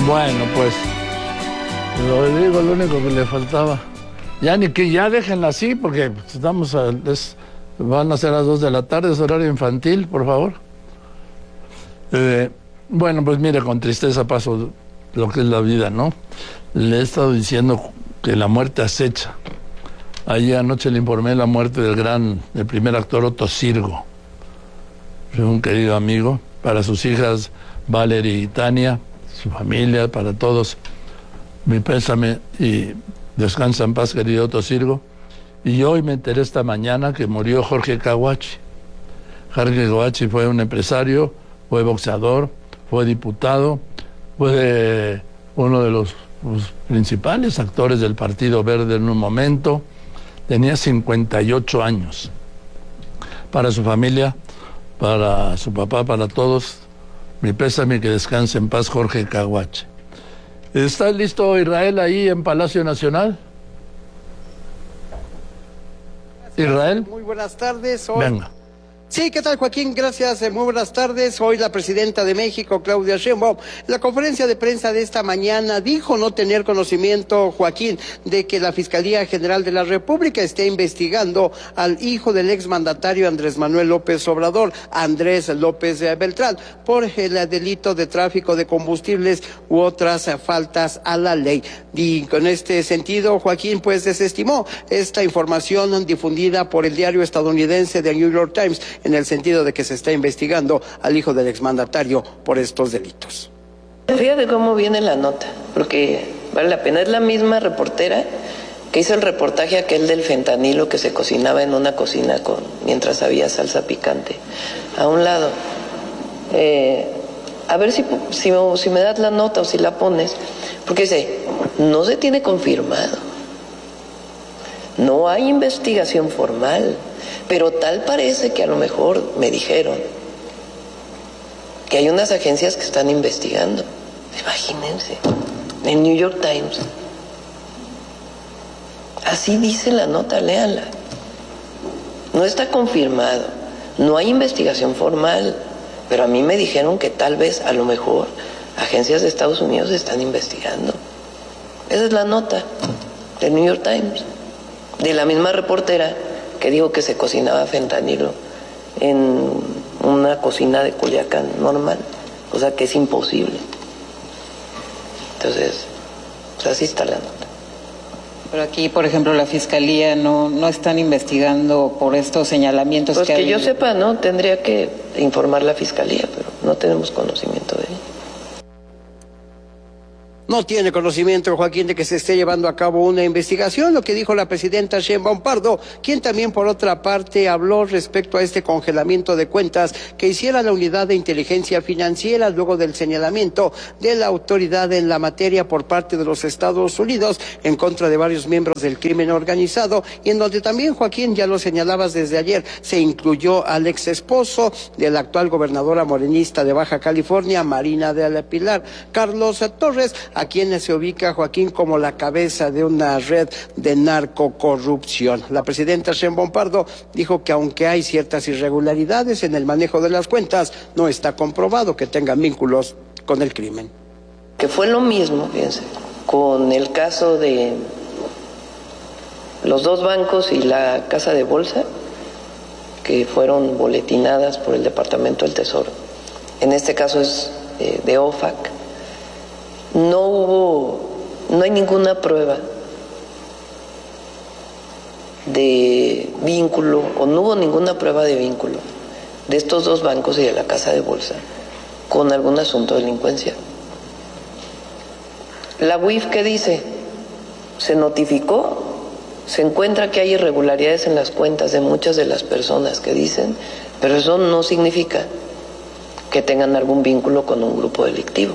Bueno, pues lo único que le faltaba. Ya ni que ya déjenla así, porque van a ser las 2 de la tarde, es horario infantil, por favor. Bueno, pues mire, con tristeza paso lo que es la vida, ¿no? Le he estado diciendo que la muerte acecha. Ayer anoche le informé la muerte del primer actor Otto Sirgo, un querido amigo, para sus hijas Valerie y Tania, su familia, para todos. Mi pésame y descansa en paz, querido Otto Sirgo. Y hoy me enteré esta mañana que murió Jorge Caguachi. Jorge Caguachi fue un empresario, fue boxeador, fue diputado, fue uno de los principales actores del Partido Verde en un momento. Tenía 58 años. Para su familia, para su papá, para todos, mi pésame y que descanse en paz Jorge Caguachi. ¿Está listo Israel ahí en Palacio Nacional? Israel. Muy buenas tardes. Venga. Sí, ¿qué tal, Joaquín? Gracias, muy buenas tardes. Hoy la presidenta de México, Claudia Sheinbaum, en la conferencia de prensa de esta mañana dijo no tener conocimiento, Joaquín, de que la Fiscalía General de la República esté investigando al hijo del exmandatario Andrés Manuel López Obrador, Andrés López Beltrán, por el delito de tráfico de combustibles u otras faltas a la ley. Y con este sentido, Joaquín, pues desestimó esta información difundida por el diario estadounidense The New York Times, en el sentido de que se está investigando al hijo del exmandatario por estos delitos. Fíjate cómo viene la nota, porque vale la pena. Es la misma reportera que hizo el reportaje aquel del fentanilo que se cocinaba en una cocina mientras había salsa picante. A un lado. A ver si me das la nota o si la pones, porque dice, no se tiene confirmado, no hay investigación formal, pero tal parece que a lo mejor me dijeron que hay unas agencias que están investigando. Imagínense, en New York Times. Así dice la nota, léanla. No está confirmado, no hay investigación formal, pero a mí me dijeron que tal vez, a lo mejor, agencias de Estados Unidos están investigando. Esa es la nota del New York Times, de la misma reportera que dijo que se cocinaba fentanilo en una cocina de Culiacán normal, o sea que es imposible. Entonces, pues así está la nota. Pero aquí, por ejemplo, la Fiscalía no están investigando por estos señalamientos pues que hay. yo sepa, no, tendría que informar la Fiscalía, pero no tenemos conocimiento de ello. No tiene conocimiento, Joaquín, de que se esté llevando a cabo una investigación, lo que dijo la presidenta Sheinbaum Pardo, quien también, por otra parte, habló respecto a este congelamiento de cuentas que hiciera la Unidad de Inteligencia Financiera luego del señalamiento de la autoridad en la materia por parte de los Estados Unidos en contra de varios miembros del crimen organizado, y en donde también, Joaquín, ya lo señalabas desde ayer, se incluyó al ex esposo de la actual gobernadora morenista de Baja California, Marina del Pilar, Carlos Torres, a quien se ubica, Joaquín, como la cabeza de una red de narcocorrupción. La presidenta Sheinbaum Pardo dijo que aunque hay ciertas irregularidades en el manejo de las cuentas, no está comprobado que tengan vínculos con el crimen. Que fue lo mismo, fíjense, con el caso de los 2 bancos y la casa de bolsa, que fueron boletinadas por el Departamento del Tesoro. En este caso es de OFAC. No hay ninguna prueba de vínculo, o no hubo ninguna prueba de vínculo de estos 2 bancos y de la casa de bolsa con algún asunto de delincuencia. La UIF, ¿qué dice? Se notificó, se encuentra que hay irregularidades en las cuentas de muchas de las personas que dicen, pero eso no significa que tengan algún vínculo con un grupo delictivo.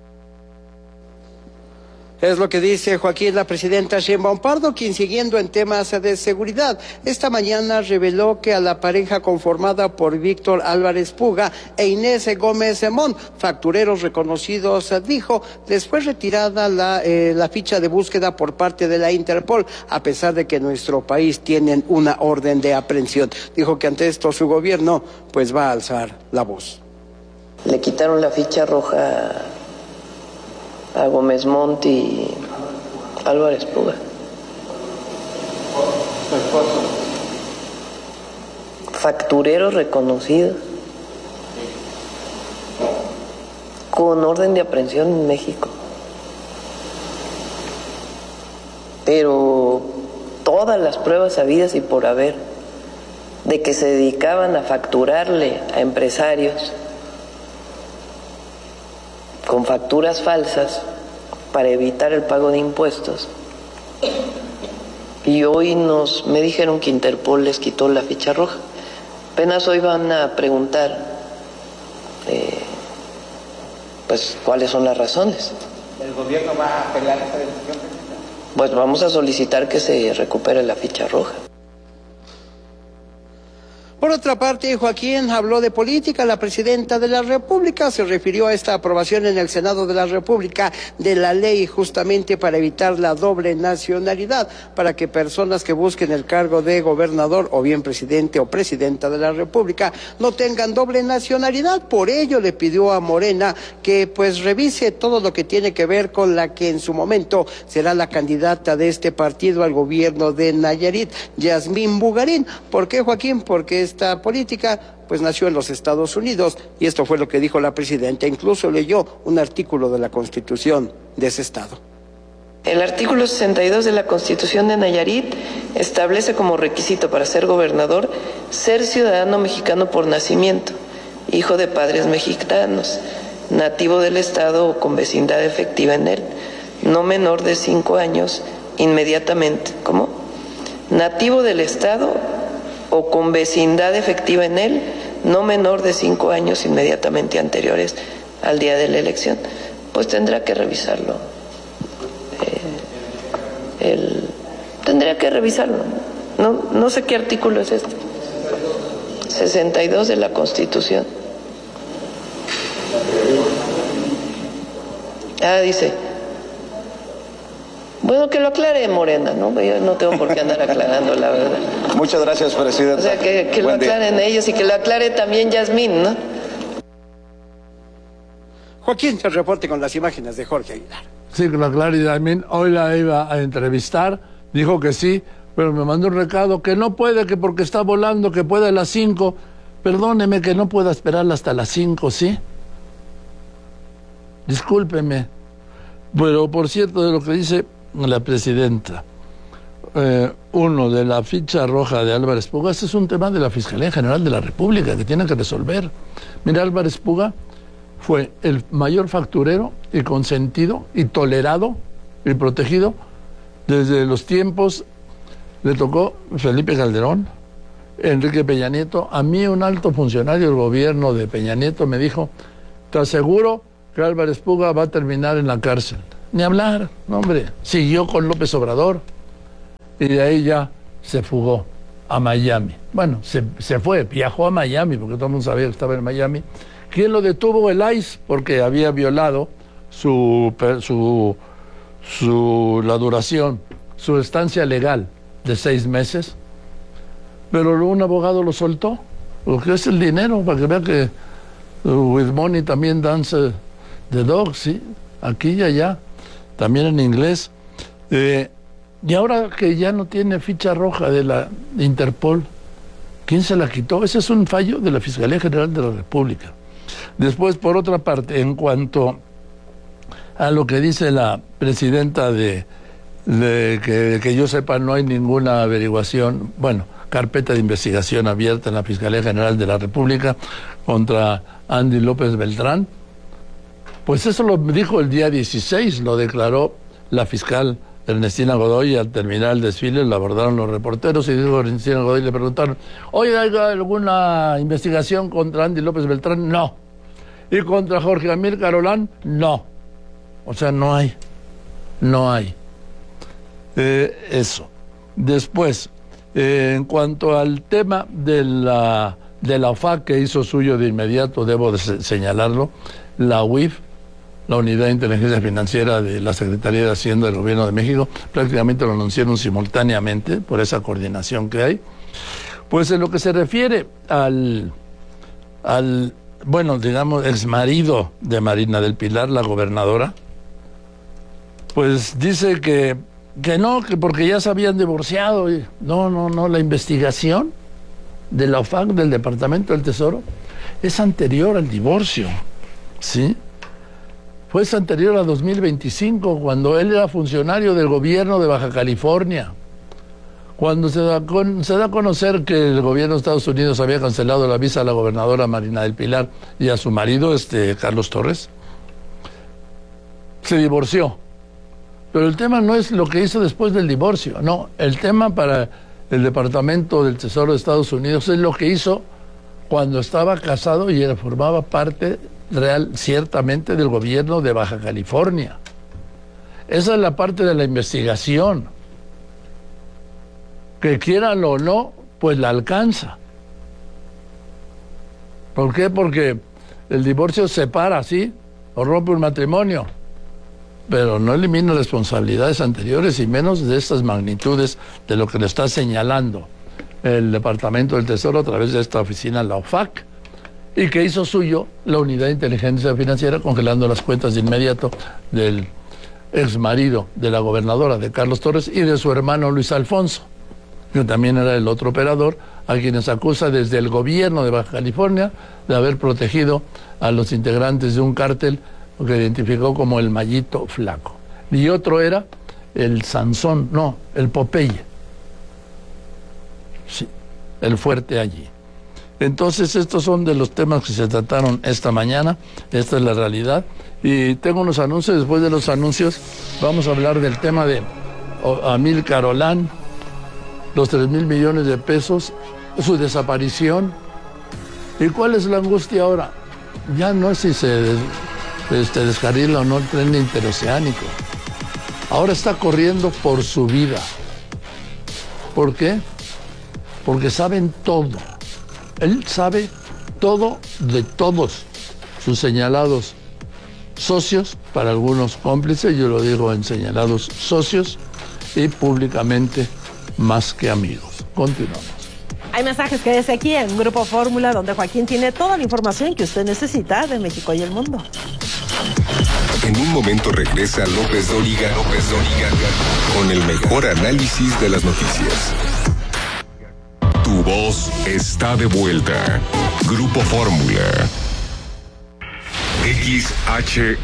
Es lo que dice, Joaquín, la presidenta Sheinbaum Pardo, quien, siguiendo en temas de seguridad, esta mañana reveló que a la pareja conformada por Víctor Álvarez Puga e Inés Gómez Mon, factureros reconocidos, dijo, les fue retirada la ficha de búsqueda por parte de la Interpol, a pesar de que en nuestro país tienen una orden de aprehensión. Dijo que ante esto su gobierno pues va a alzar la voz. Le quitaron la ficha roja a Gómez Montt y Álvarez Puga. Factureros reconocidos con orden de aprehensión en México. Pero todas las pruebas habidas y por haber de que se dedicaban a facturarle a empresarios con facturas falsas para evitar el pago de impuestos. Y hoy me dijeron que Interpol les quitó la ficha roja. Apenas hoy van a preguntar pues cuáles son las razones. ¿El gobierno va a apelar esa decisión? Pues vamos a solicitar que se recupere la ficha roja. Por otra parte, Joaquín habló de política. La presidenta de la República se refirió a esta aprobación en el Senado de la República de la ley justamente para evitar la doble nacionalidad, para que personas que busquen el cargo de gobernador o bien presidente o presidenta de la República no tengan doble nacionalidad. Por ello le pidió a Morena que pues revise todo lo que tiene que ver con la que en su momento será la candidata de este partido al gobierno de Nayarit, Yasmín Bugarín. ¿Por qué, Joaquín? Porque esta política pues nació en los Estados Unidos y esto fue lo que dijo la presidenta. Incluso leyó un artículo de la Constitución de ese estado. El artículo 62 de la Constitución de Nayarit establece como requisito para ser gobernador ser ciudadano mexicano por nacimiento, hijo de padres mexicanos, nativo del estado o con vecindad efectiva en él, no menor de 5 años inmediatamente. ¿Cómo? Nativo del estado o con vecindad efectiva en él, no menor de 5 años inmediatamente anteriores al día de la elección. Pues tendrá que revisarlo. Tendría que revisarlo. No sé qué artículo es este. 62 de la Constitución. Dice. Bueno, que lo aclare Morena, ¿no? Yo no tengo por qué andar aclarando, la verdad. Muchas gracias, presidenta. O sea, que lo aclaren ellos y que lo aclare también Yasmín, ¿no? Joaquín, se reporte con las imágenes de Jorge Aguilar. Sí, con la claridad. También hoy la iba a entrevistar, dijo que sí, pero me mandó un recado que no puede, que porque está volando, que puede a las 5. Perdóneme que no pueda esperarla hasta las 5, ¿sí? Discúlpeme. Pero por cierto, de lo que dice la presidenta, uno de la ficha roja de Álvarez Puga, este es un tema de la Fiscalía General de la República que tiene que resolver. Mira, Álvarez Puga fue el mayor facturero y consentido y tolerado y protegido desde los tiempos, le tocó Felipe Calderón, Enrique Peña Nieto. A mí un alto funcionario del gobierno de Peña Nieto me dijo, te aseguro que Álvarez Puga va a terminar en la cárcel. Ni hablar, no, hombre, siguió con López Obrador y de ahí ya se fugó a Miami. Bueno, se fue, viajó a Miami porque todo el mundo sabía que estaba en Miami. ¿Quién lo detuvo? El ICE, porque había violado la duración, su estancia legal de 6 meses. Pero un abogado lo soltó, porque es el dinero, para que vea que with money también dance the dog, sí, aquí y allá, también en inglés. Y ahora que ya no tiene ficha roja de la Interpol, ¿quién se la quitó? Ese es un fallo de la Fiscalía General de la República. Después, por otra parte, en cuanto a lo que dice la presidenta que yo sepa no hay ninguna averiguación, bueno, carpeta de investigación abierta en la Fiscalía General de la República contra Andy López Beltrán, pues eso lo dijo el día 16, lo declaró la fiscal Ernestina Godoy. Al terminar el desfile lo abordaron los reporteros y dijo Ernestina Godoy, le preguntaron, oye, ¿hay alguna investigación contra Andy López Beltrán? No. ¿Y contra Jorge Amílcar Olán? No. O sea, no hay. Eso. Después, en cuanto al tema de la OFAC, que hizo suyo de inmediato, debo señalarlo, la UIF, la Unidad de Inteligencia Financiera de la Secretaría de Hacienda del Gobierno de México, prácticamente lo anunciaron simultáneamente por esa coordinación que hay. Pues en lo que se refiere al bueno, digamos, exmarido de Marina del Pilar, la gobernadora, pues dice que no, que porque ya se habían divorciado. No, la investigación de la OFAC, del Departamento del Tesoro, es anterior al divorcio, ¿sí? Fue anterior a 2025, cuando él era funcionario del gobierno de Baja California. Cuando se da a conocer que el gobierno de Estados Unidos había cancelado la visa a la gobernadora Marina del Pilar y a su marido, Carlos Torres, se divorció. Pero el tema no es lo que hizo después del divorcio, no. El tema para el Departamento del Tesoro de Estados Unidos es lo que hizo cuando estaba casado y formaba parte real, ciertamente, del gobierno de Baja California. Esa es la parte de la investigación. Que quieran o no, pues la alcanza. ¿Por qué? Porque el divorcio separa, ¿sí? O rompe un matrimonio, pero no elimina responsabilidades anteriores y menos de estas magnitudes de lo que le está señalando el Departamento del Tesoro a través de esta oficina, la OFAC, y que hizo suyo la Unidad de Inteligencia Financiera, congelando las cuentas de inmediato del exmarido de la gobernadora, de Carlos Torres, y de su hermano Luis Alfonso, que también era el otro operador, a quienes acusa desde el gobierno de Baja California de haber protegido a los integrantes de un cártel que identificó como el Mallito Flaco. Y otro era el Sansón, no, el Popeye. Sí, el fuerte allí. Entonces, estos son de los temas que se trataron esta mañana. Esta es la realidad. Y tengo unos anuncios. Después de los anuncios vamos a hablar del tema de Amílcar Olán, los 3,000 millones de pesos, su desaparición. ¿Y cuál es la angustia ahora? Ya no es si se descarrila o no el tren interoceánico. Ahora está corriendo por su vida. ¿Por qué? Porque saben todo. Él sabe todo de todos sus señalados socios, para algunos cómplices, yo lo digo en señalados socios, y públicamente más que amigos. Continuamos. Hay mensajes que desde aquí en Grupo Fórmula, donde Joaquín tiene toda la información que usted necesita de México y el mundo. En un momento regresa López Dóriga con el mejor análisis de las noticias. Tu voz está de vuelta. Grupo Fórmula. XHE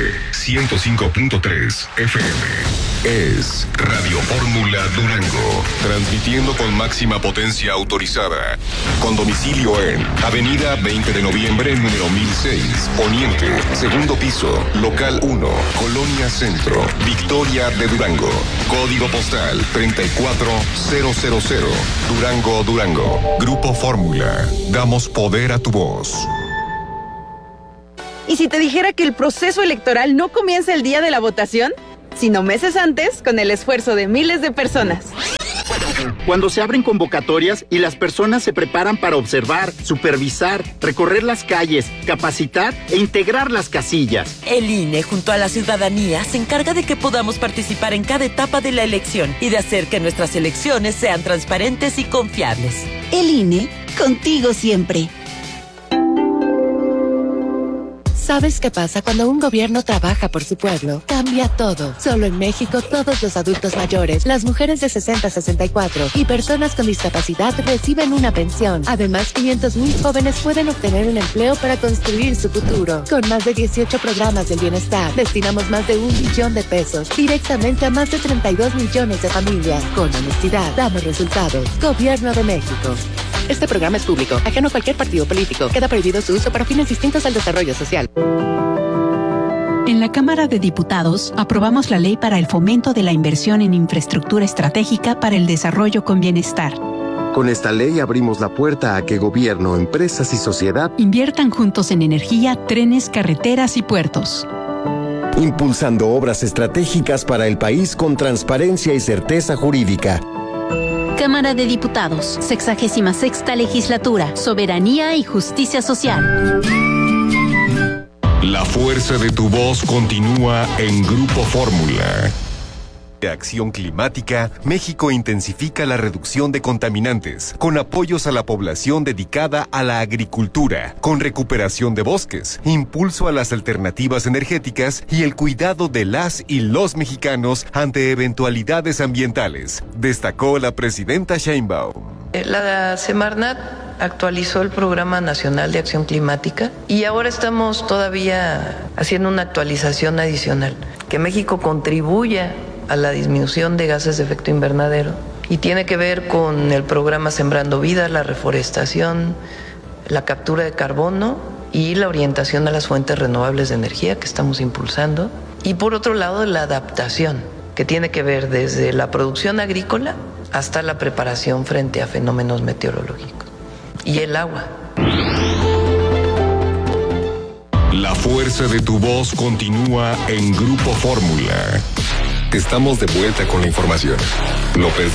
105.3 FM. Es Radio Fórmula Durango, transmitiendo con máxima potencia autorizada, con domicilio en Avenida 20 de Noviembre, número 1006, Poniente, segundo piso, local 1, Colonia Centro, Victoria de Durango, código postal 34000, Durango, Durango. Grupo Fórmula, damos poder a tu voz. ¿Y si te dijera que el proceso electoral no comienza el día de la votación, sino meses antes, con el esfuerzo de miles de personas? Cuando se abren convocatorias y las personas se preparan para observar, supervisar, recorrer las calles, capacitar e integrar las casillas. El INE, junto a la ciudadanía, se encarga de que podamos participar en cada etapa de la elección y de hacer que nuestras elecciones sean transparentes y confiables. El INE, contigo siempre. ¿Sabes qué pasa cuando un gobierno trabaja por su pueblo? Cambia todo. Solo en México, todos los adultos mayores, las mujeres de 60 a 64 y personas con discapacidad reciben una pensión. Además, 500,000 jóvenes pueden obtener un empleo para construir su futuro. Con más de 18 programas del bienestar, destinamos más de 1 billón de pesos directamente a más de 32 millones de familias. Con honestidad, damos resultados. Gobierno de México. Este programa es público, ajeno a cualquier partido político. Queda prohibido su uso para fines distintos al desarrollo social. En la Cámara de Diputados aprobamos la ley para el fomento de la inversión en infraestructura estratégica para el desarrollo con bienestar. Con esta ley abrimos la puerta a que gobierno, empresas y sociedad inviertan juntos en energía, trenes, carreteras y puertos. Impulsando obras estratégicas para el país con transparencia y certeza jurídica. Cámara de Diputados, 66ª Legislatura, Soberanía y Justicia Social. La fuerza de tu voz continúa en Grupo Fórmula. Mediante acción climática, México intensifica la reducción de contaminantes, con apoyos a la población dedicada a la agricultura, con recuperación de bosques, impulso a las alternativas energéticas y el cuidado de las y los mexicanos ante eventualidades ambientales, destacó la presidenta Sheinbaum. La Semarnat actualizó el Programa Nacional de Acción Climática y ahora estamos todavía haciendo una actualización adicional, que México contribuya a la disminución de gases de efecto invernadero y tiene que ver con el programa Sembrando Vida, la reforestación, la captura de carbono y la orientación a las fuentes renovables de energía que estamos impulsando. Y por otro lado, la adaptación, que tiene que ver desde la producción agrícola hasta la preparación frente a fenómenos meteorológicos. Y el agua. La fuerza de tu voz continúa en Grupo Fórmula. Estamos de vuelta con la información. López